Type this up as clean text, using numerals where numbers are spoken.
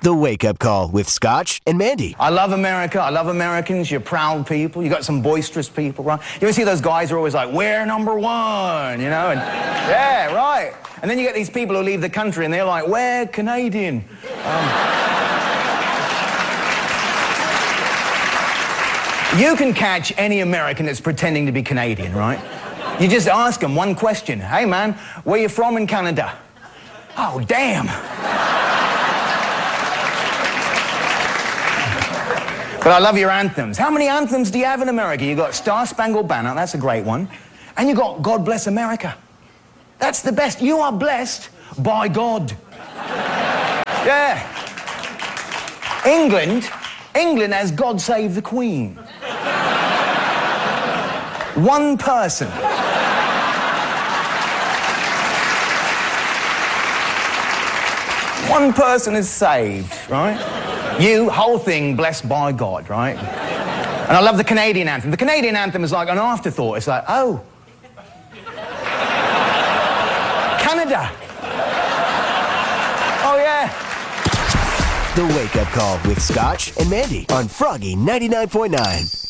The Wake Up Call with Scotch and Mandy. I love America. I love Americans. You're proud people. You got some boisterous people, right? You ever see those guys who are always like, we're number one, you know? And yeah, right. And then you get these people who leave the country and they're like, we're Canadian. You can catch any American that's pretending to be Canadian, right? You just ask them one question. Hey, man, where you from in Canada? Oh, damn. But I love your anthems. How many anthems do you have in America? You got Star Spangled Banner, that's a great one. And you got God Bless America. That's the best. You are blessed by God. Yeah. England has God Save the Queen. One person. One person is saved, right? You, whole thing, blessed by God, right? And I love the Canadian anthem. The Canadian anthem is like an afterthought. It's like, oh. Canada. Oh, yeah. The Wake Up Call with Scotch and Mandy on Froggy 99.9.